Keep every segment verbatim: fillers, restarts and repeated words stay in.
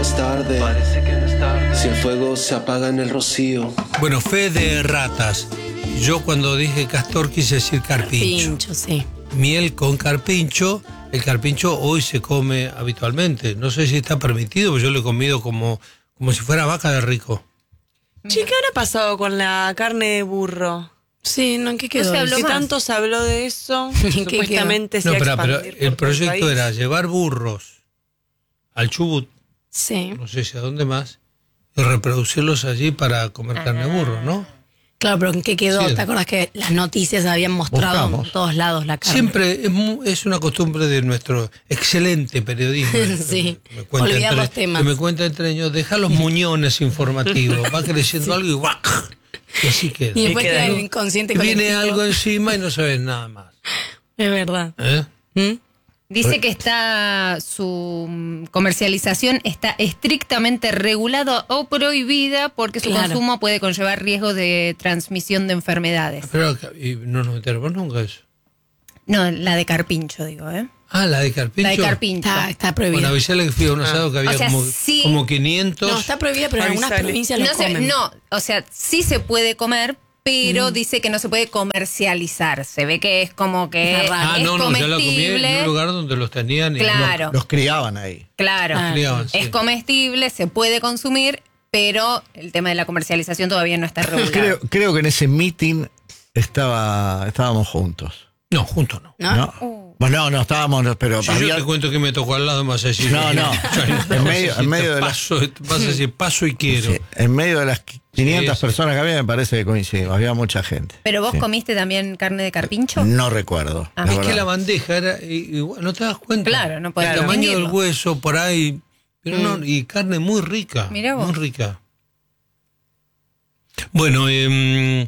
no es tarde. Parece que no es tarde. Si el fuego se apaga en el rocío. Bueno, fe de ratas. Yo cuando dije castor quise decir carpincho. Carpincho, sí. Miel con carpincho. El carpincho hoy se come habitualmente. No sé si está permitido, pero yo lo he comido como, como si fuera vaca de rico. Che, ¿qué habrá pasado con la carne de burro? Sí, ¿no? ¿En qué quedó? No se habló ¿Qué más? Tanto se habló de eso. ¿Qué Supuestamente se No, iba a pero, pero expandir el por todo el proyecto país. era llevar burros al Chubut, Sí. no sé si a dónde más, y reproducirlos allí para comer Ah. carne de burro, ¿no? Claro, pero ¿en qué quedó? Sí. ¿Te acuerdas que las noticias habían mostrado Buscamos. en todos lados la carne? Siempre es, mu- es una costumbre de nuestro excelente periodismo. Sí, Que me cuenta olvidar entre, los temas. que me cuenta entre ellos, deja los muñones informativos, va creciendo algo y ¡guac! Y así queda. Y después Y queda queda el ahí. inconsciente Y viene colectivo. algo encima y no sabes nada más. Es verdad. ¿Eh? ¿Mm? Dice que está su mm, comercialización está estrictamente regulada o prohibida porque su Claro. consumo puede conllevar riesgo de transmisión de enfermedades. Pero y no nos enteramos nunca eso. No, la de carpincho, digo, ¿eh? Ah, la de carpincho. La de carpincho. Está, está Bueno, prohibida. avisale que fui a un asado que había O sea, como, sí. como quinientos. No, está prohibida, pero en algunas Avisale. provincias lo No, se- comen. no, o sea, sí se puede comer, pero dice que no se puede comercializar. Se ve que es como que Es raro. Ah, es no, no, yo la comí en comestible. un lugar donde los tenían. Y Claro. Los, los criaban ahí. Claro, Ah, criaban, sí. es comestible, se puede consumir, pero el tema de la comercialización todavía no está regulado. Creo, creo que en ese meeting estaba, estábamos juntos. No, juntos no. ¿No? ¿No? Uh. Bueno, no, no estábamos, no, pero Si había- yo te cuento que me tocó al lado, más así. No, no. En medio- en medio de la- paso, vas a decir paso y quiero. sí, en medio de las quinientas Sí, sí. personas que había, me parece que coincidimos. Había mucha gente. ¿Pero vos Sí. comiste también carne de carpincho? No recuerdo. Ah. la Es que verdad. la bandeja era. y- y, bueno, no te das cuenta. Claro, no podés El tamaño distinguirlo. del hueso por ahí. Pero no, y carne muy rica. Mirá vos. Muy rica. Bueno, eh,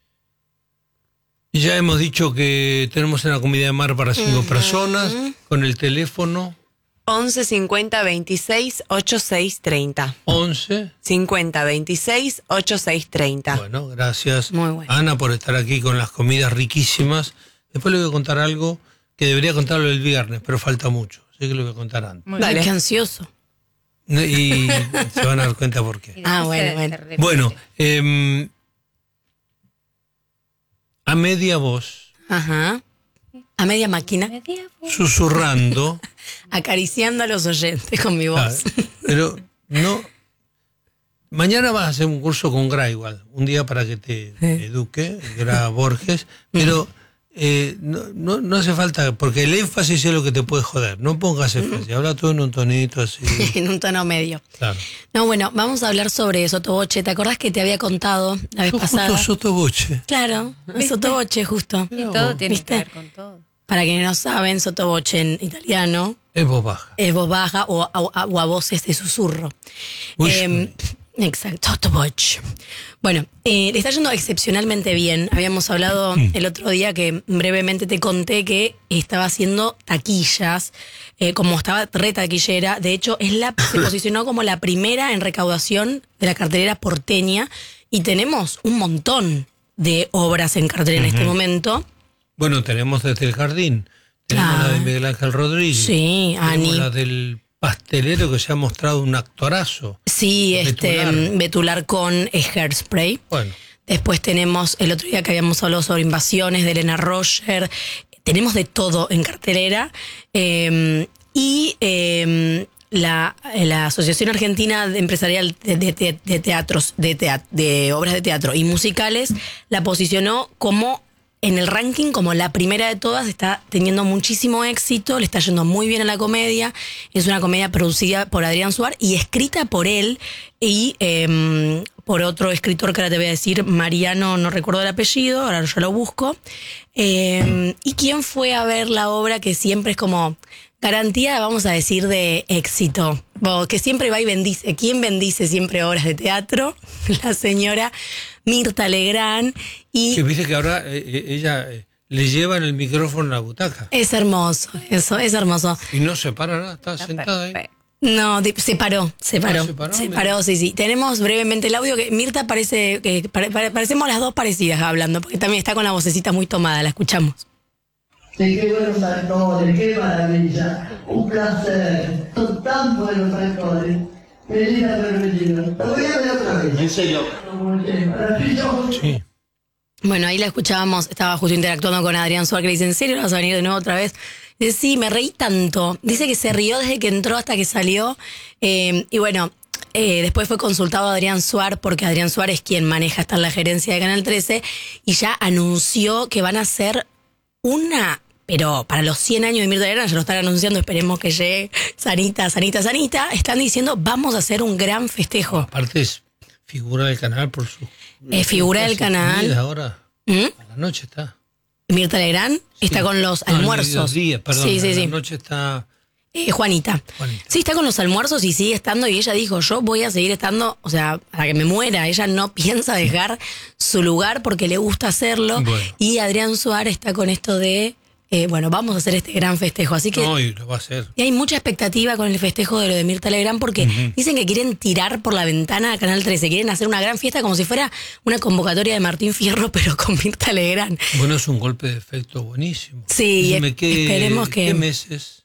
ya hemos dicho que tenemos una comida de mar para cinco personas con el teléfono once cincuenta veintiséis ochenta y seis treinta. once. cincuenta veintiséis ochenta y seis treinta. Bueno, gracias Muy bueno. Ana por estar aquí con las comidas riquísimas. Después le voy a contar algo que debería contarlo el viernes, pero falta mucho. Así que lo voy a contar antes. Muy Dale. bien. Qué ansioso. Y se van a dar cuenta por Y qué. después Ah, bueno, se- bueno. se repite. Bueno, eh, a media voz, Ajá. A media máquina, Media voz. susurrando, acariciando a los oyentes con mi voz. ah, pero no. Mañana vas a hacer un curso con Gra igual, un día para que te eduque, Gra Borges, pero eh, no, no, no hace falta, porque el énfasis es lo que te puede joder. No pongas énfasis, habla todo en un tonito así. En un tono medio. Claro. No, bueno, vamos a hablar sobre Sotoboche. ¿Te acordás que te había contado la vez Sos pasada? justo sotoboche. Claro, Sotoboche justo. Y todo tiene ¿Viste? que ver con todo. Para quienes no saben, Sotoboche en italiano Es voz baja. es voz baja o a, o a voces de susurro. Uy, Eh, exacto, Sotoboche. Bueno, eh, le está yendo excepcionalmente bien. Habíamos hablado el otro día que brevemente te conté que estaba haciendo taquillas, eh, como estaba re taquillera. De hecho, es la, se posicionó como la primera en recaudación de la cartelera porteña y tenemos un montón de obras en cartelera en este momento. Bueno, tenemos desde el jardín, tenemos Ah. la de Miguel Ángel Rodríguez, Sí, tenemos Ani. la del pastelero que se ha mostrado un actorazo. Sí, este Betular. mm, Betular con eh, Hairspray. Bueno, Después tenemos el otro día que habíamos hablado sobre Invasiones de Elena Roger. Tenemos de todo en cartelera. Eh, y eh, la, la Asociación Argentina de Empresarial de, de- de- de Teatros, de, teat- de Obras de Teatro y Musicales la posicionó como en el ranking como la primera de todas. Está teniendo muchísimo éxito, le está yendo muy bien a la comedia. Es una comedia producida por Adrián Suar y escrita por él y eh, por otro escritor que ahora te voy a decir, Mariano, no recuerdo el apellido, ahora yo lo busco. Eh, ¿Y quién fue a ver la obra que siempre es como garantía, vamos a decir, de éxito? O que siempre va y bendice. ¿Quién bendice siempre obras de teatro? La señora Mirta Legrand. Y que viste que ahora eh, eh, ella eh, le llevan el micrófono en la butaca es hermoso, eso, es hermoso. y no se para nada, está sentada ahí. Perfecto. No, di- se paró, se paró. Ah, se paró, se mira. paró, sí, sí. Tenemos brevemente el audio que Mirta parece, que pare- pare- parecemos las dos parecidas hablando, porque también está con la vocecita muy tomada, la escuchamos. De qué buenos actores, qué maravilla, un placer, son tan buenos actores. Medina Permitida. La voy a ver otra vez. ¿En serio? Sí. Bueno, ahí la escuchábamos, estaba justo interactuando con Adrián Suárez, que le dice, ¿en serio vas a venir de nuevo otra vez? Dice, sí, me reí tanto. Dice que se rió desde que entró hasta que salió. Eh, y bueno, eh, después fue consultado a Adrián Suárez, porque Adrián Suárez es quien maneja, está en la gerencia de Canal trece, y ya anunció que van a hacer una... Pero para los cien años de Mirta Legrand, ya lo están anunciando, esperemos que llegue sanita, sanita, sanita. Están diciendo, vamos a hacer un gran festejo. Aparte es figura del canal por su... Es figura del canal. Ahora, ¿Mm? a la noche está. Mirta Legrand Sí. está con los No, almuerzos. los días, perdón, sí, sí, a la sí. noche está... Eh, Juanita. Juanita. Sí, está con los almuerzos y sigue estando. Y ella dijo, yo voy a seguir estando, o sea, hasta que me muera. Ella no piensa dejar su lugar porque le gusta hacerlo. Bueno. Y Adrián Suárez está con esto de... Eh, bueno, vamos a hacer este gran festejo. Así que No, y lo va a hacer. y hay mucha expectativa con el festejo de lo de Mirta Legrand porque Ujú. dicen que quieren tirar por la ventana a Canal trece. Quieren hacer una gran fiesta como si fuera una convocatoria de Martín Fierro, pero con Mirta Legrand. Bueno, es un golpe de efecto buenísimo. Sí, Dígame, y ¿qué, esperemos que- ¿Qué meses?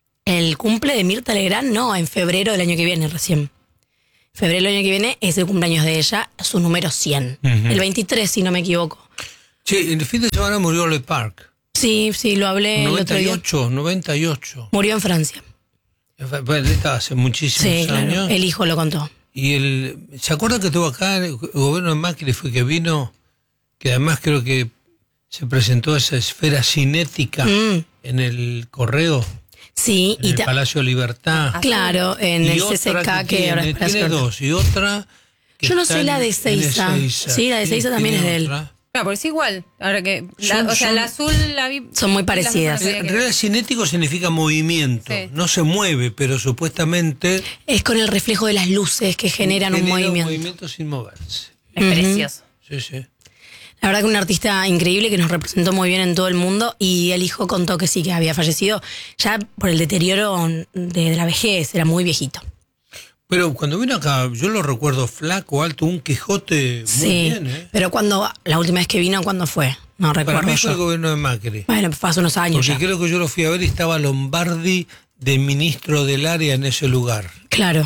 El cumple de Mirta Legrand, no, en febrero del año que viene recién. Febrero del año que viene es el cumpleaños de ella, su número cien. Ujú. El veintitrés, si no me equivoco. Sí, el fin de semana murió Le Parc. Sí, sí, lo hablé el otro noventa y día. ocho, noventa y ocho. Murió en Francia. Bueno, estaba hace muchísimos Sí, claro. años. El hijo lo contó. Y el, ¿se acuerda que estuvo acá el gobierno de Macri? Fue que vino, que además creo que se presentó esa esfera cinética Mm. en el Correo, Sí, en y el ta- Palacio Libertad. claro, en Y el otra C C K que, tiene, ahora es Palacio tiene Libertad. dos, y otra... que Yo no está sé la en- de en Ezeiza. Ezeiza. Sí, la de Ezeiza también tiene es de él. otra. Claro, porque es igual. Ahora que. la- Son- o sea, son- la azul la vi. Son muy la parecidas. azul no sabía En que- realidad cinético significa movimiento. Sí. No se mueve, pero supuestamente Es con el reflejo de las luces que generan un genera movimiento. movimiento sin moverse. Es Ujú. precioso. Sí, sí. La verdad que un artista increíble que nos representó muy bien en todo el mundo y el hijo contó que sí, que había fallecido ya por el deterioro de, de la vejez, era muy viejito. Pero cuando vino acá, yo lo recuerdo flaco, alto, un Quijote muy Sí, bien, ¿eh? pero cuando la última vez que vino, ¿cuándo fue? No Para recuerdo mí fue el yo. gobierno de Macri. Bueno, fue hace unos años Porque ya. creo que yo lo fui a ver y estaba Lombardi de ministro del área en ese lugar. Claro.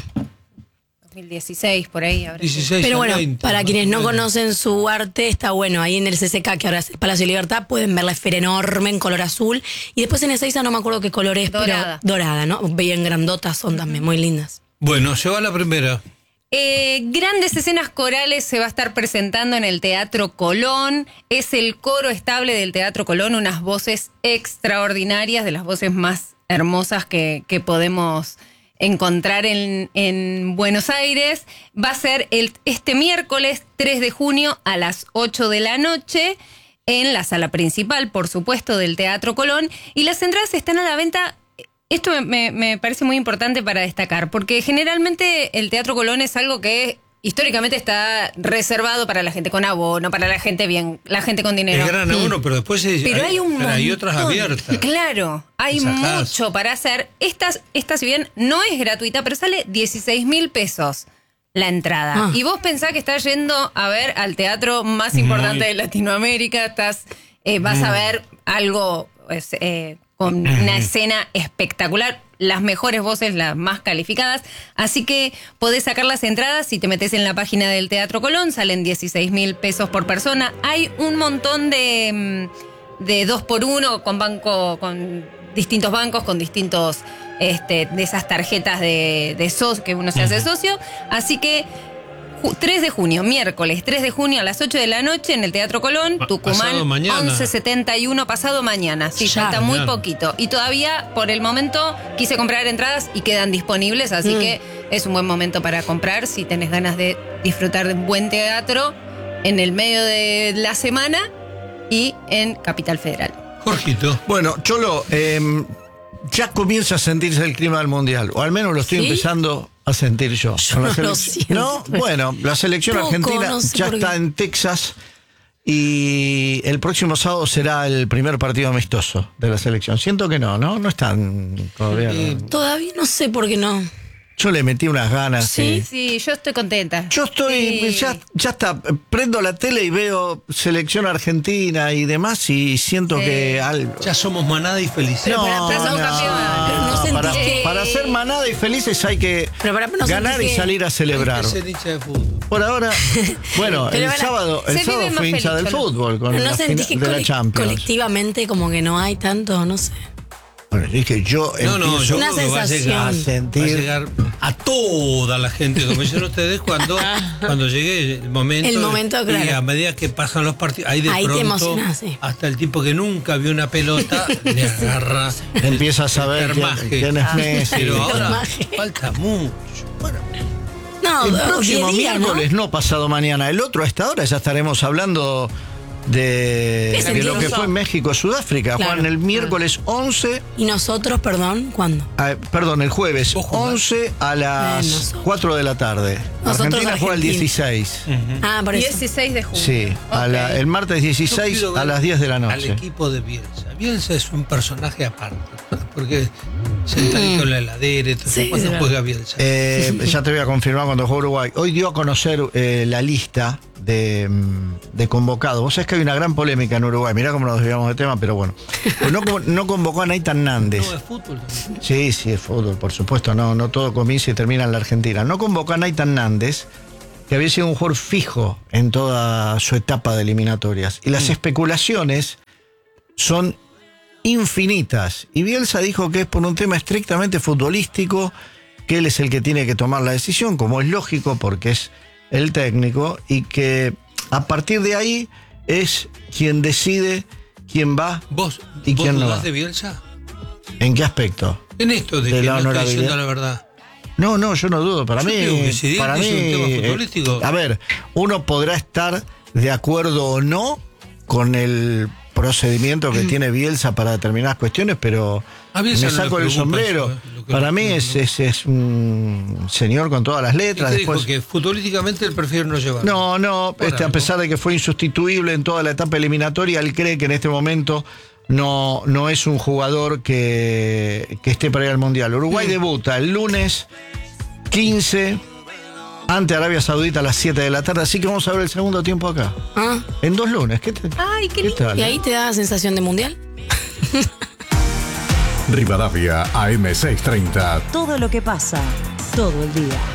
dos mil dieciséis, por ahí. Habrá sido. dieciséis Pero a bueno, veinte, para más quienes o no menos. conocen su arte, está bueno. Ahí en el C C K, que ahora es el Palacio de Libertad, pueden ver la esfera enorme en color azul. Y después en Ezeiza no me acuerdo qué color es, Dorada. pero dorada, ¿no? Bien grandotas son también, muy lindas. Bueno, se va la primera. Eh, grandes escenas corales se va a estar presentando en el Teatro Colón. Es el coro estable del Teatro Colón, unas voces extraordinarias, de las voces más hermosas que, que podemos encontrar en, en Buenos Aires. Va a ser el, este miércoles tres de junio a las ocho de la noche en la sala principal, por supuesto, del Teatro Colón. Y las entradas están a la venta. Esto me, me, me parece muy importante para destacar, porque generalmente el Teatro Colón es algo que históricamente está reservado para la gente con abono, para la gente bien, la gente con dinero. Es gran abono, pero después hay, Pero hay un pero hay otras montón. abiertas. Claro, hay Sacás. mucho para hacer. Esta, esta, si bien no es gratuita, pero sale dieciséis mil pesos la entrada. Ah. Y vos pensás que estás yendo a ver al teatro más importante Muy- de Latinoamérica, estás, eh, vas a ver algo pues, eh, con una escena espectacular, las mejores voces, las más calificadas. Así que podés sacar las entradas si te metes en la página del Teatro Colón, salen dieciséis mil pesos por persona. Hay un montón de, mm, de dos por uno con banco, con distintos bancos, con distintos este, de esas tarjetas de, de socio, que uno se hace socio. Así que ju- tres de junio, miércoles tres de junio a las ocho de la noche en el Teatro Colón, Pa- Tucumán, pasado mañana. once setenta y uno, pasado mañana. Sí, Ya. falta muy Mañana. poquito. Y todavía, por el momento, quise comprar entradas y quedan disponibles, así Mm. que es un buen momento para comprar si tenés ganas de disfrutar de un buen teatro en el medio de la semana y en Capital Federal. Jorgito. Bueno, Cholo, eh, ya comienza a sentirse el clima del Mundial, o al menos lo estoy ¿Sí? empezando a sentir yo. Yo Con la no lo selec- siento. No, bueno, la selección Poco, argentina no sé ya por está qué. en Texas y el próximo sábado será el primer partido amistoso de la selección. Siento que no, ¿no? No están todavía. Eh, no. Todavía no sé por qué no. Yo le metí unas ganas. Sí. sí. Sí, yo estoy contenta. Yo estoy, Sí. ya, ya está, prendo la tele y veo selección argentina y demás y siento Sí. que algo... Ya somos manada y felices. No, pero somos no. campeones. Pero no sentís para, que- para ser manada y felices hay que Pero para- ¿no ganar sentís y que- salir a celebrar. Hay que ser hincha de fútbol. Por ahora, bueno, Pero el para- sábado, el se sábado vive fue más hincha feliz, del Cholo. fútbol con ¿No la sentís final que de la cole- Champions. colectivamente como que no hay tanto, no sé? Bueno, es que yo No, no, empiezo yo Una creo que va a llegar, sensación. a sentir- va a llegar a toda la gente, como dicen ustedes, cuando, cuando llegue el momento. El momento, y claro. a medida que pasan los partidos, ahí de Ahí te pronto, emocionás, sí. hasta el tipo que nunca vio una pelota, le agarra. empieza a saber quién, termaje. quién es Messi. Pero ahora Termaje. falta mucho. Bueno, No, El o próximo diez días, ¿no? miércoles, ¿no? pasado mañana. El otro, a esta hora ya estaremos hablando de, ¿Qué de lo que sentido? fue México-Sudáfrica. Claro. Juan, el miércoles once, Y nosotros, perdón, ¿cuándo? ah, perdón, el jueves ¿Vos jugás? once a las Eh, nosotros. cuatro de la tarde. Nosotros, Argentina juega el Argentina. dieciséis. Ah, por eso. dieciséis de junio. Sí, a la- Ok. el martes yo dieciséis quiero a ver las diez de la Al noche. equipo de Bielsa. Bielsa es un personaje aparte, porque sentadito en la heladera, y todo eso. Sí, ¿Cuándo sí, juega Bielsa? Eh, ya te voy a confirmar cuando juega Uruguay. Hoy dio a conocer eh, la lista de, mm, de convocados. Vos sabés que hay una gran polémica en Uruguay. Mirá cómo nos desviamos de tema, pero bueno. Pues no, con- no convocó a Nathan Nández. No, es fútbol también. Sí, sí, es fútbol, por supuesto. No, no todo comienza y termina en la Argentina. No convocó a Nathan Nández, que había sido un jugador fijo en toda su etapa de eliminatorias. Y las especulaciones son infinitas. Y Bielsa dijo que es por un tema estrictamente futbolístico, que él es el que tiene que tomar la decisión, como es lógico, porque es el técnico, y que a partir de ahí es quien decide quién va ¿Vos, ¿Y vos quién no dudás va? de Bielsa? en qué aspecto. En esto de, De que la no estoy honorabilidad. diciendo la verdad. No, no, yo no dudo. Para Yo mí, digo que si para es mí, un tema eh, futbolístico. a ver, uno podrá estar de acuerdo o no con el procedimiento que tiene Bielsa para determinadas cuestiones, pero A Bielsa me no le saco el preocupa sombrero. eso, eh, lo que- Para mí lo- es, es, es un señor con todas las ¿Y letras. qué dijo? Después, Que futbolísticamente él prefiere no llevar. no, no, Por este, a algo. pesar de que fue insustituible en toda la etapa eliminatoria, él cree que en este momento no, no es un jugador que, que esté para ir al Mundial. Uruguay debuta el lunes quince ante Arabia Saudita a las siete de la tarde, así que vamos a ver el segundo tiempo acá. Ah, En dos lunes, ¿qué, te, Ay, qué qué lindo. tal? y ahí te da sensación de mundial. Rivadavia A M seiscientos treinta. Todo lo que pasa, todo el día.